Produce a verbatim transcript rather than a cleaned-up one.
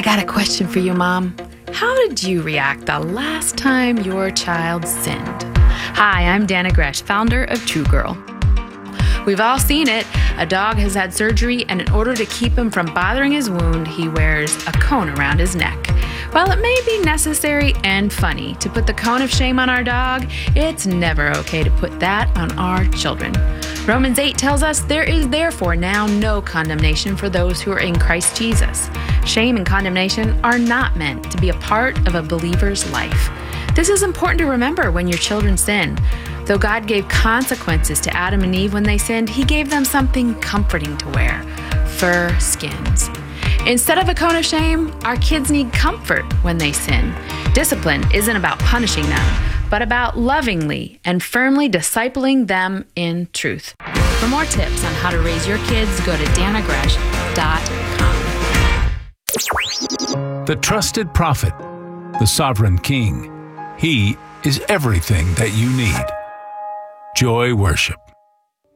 got a question for you, Mom. How did you react the last time your child sinned? Hi, I'm Dana Gresh, founder of True Girl. We've all seen it. A dog has had surgery, and in order to keep him from bothering his wound, he wears a cone around his neck. While it may be necessary and funny to put the cone of shame on our dog, it's never okay to put that on our children. Romans eight tells us there is therefore now no condemnation for those who are in Christ Jesus. Shame and condemnation are not meant to be a part of a believer's life. This is important to remember when your children sin. Though God gave consequences to Adam and Eve when they sinned, He gave them something comforting to wear: fur skins. Instead of a cone of shame, our kids need comfort when they sin. Discipline isn't about punishing them, but about lovingly and firmly discipling them in truth. For more tips on how to raise your kids, go to dana gresh dot com. The trusted prophet, the sovereign king. He is everything that you need. Joy Worship.